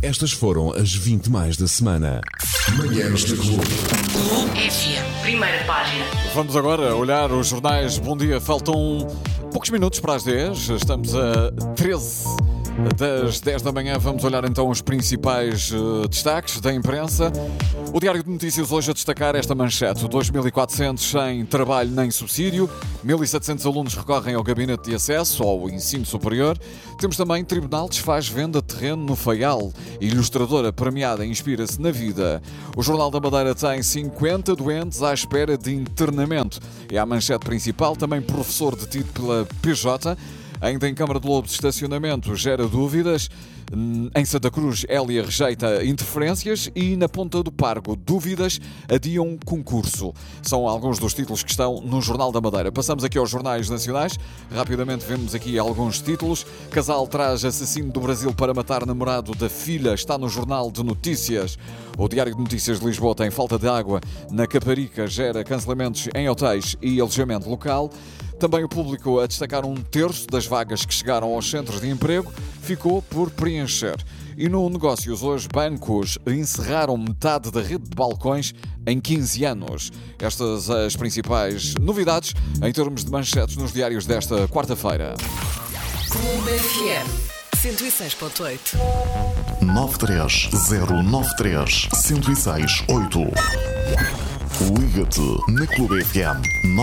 Estas foram as 20 mais da semana. Manhãs da Clube. FM, primeira página. Vamos agora olhar os jornais. Bom dia, faltam poucos minutos para as 10. Estamos a 13 das 10 da manhã. Vamos olhar então os principais destaques da imprensa. O Diário de Notícias hoje a destacar esta manchete: 2.400 sem trabalho nem subsídio, 1.700 alunos recorrem ao gabinete de acesso ao ensino superior. Temos também: Tribunal desfaz venda de terreno no Faial. Ilustradora premiada inspira-se na vida. O Jornal da Madeira tem 50 doentes à espera de internamento. É a manchete principal. Também: professor detido pela PJ. Ainda em Câmara de Lobos, estacionamento gera dúvidas. Em Santa Cruz, Hélia rejeita interferências. E na Ponta do Pargo, dúvidas adiam concurso. São alguns dos títulos que estão no Jornal da Madeira. Passamos aqui aos jornais nacionais. Rapidamente vemos aqui alguns títulos. Casal traz assassino do Brasil para matar namorado da filha. Está no Jornal de Notícias. O Diário de Notícias de Lisboa tem falta de água na Caparica, gera cancelamentos em hotéis e alojamento local. Também o Público a destacar: 1/3 das vagas que chegaram aos centros de emprego ficou por preencher. E no Negócios hoje, bancos encerraram metade da rede de balcões em 15 anos. Estas as principais novidades em termos de manchetes nos diários desta quarta-feira. Clube FM 106.8. 93093-1068. Liga-te na Clube FM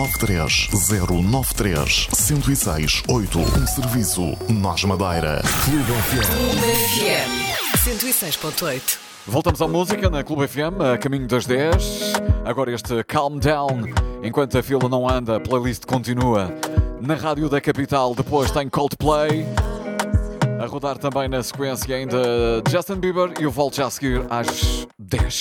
93093-1068. Um serviço Nós Madeira. Clube FM. Clube FM 106.8. Voltamos à música na Clube FM, a caminho das 10. Agora este Calm Down. Enquanto a fila não anda, a playlist continua na Rádio da Capital. Depois tem Coldplay a rodar também na sequência, ainda Justin Bieber, e eu volto já a seguir às 10.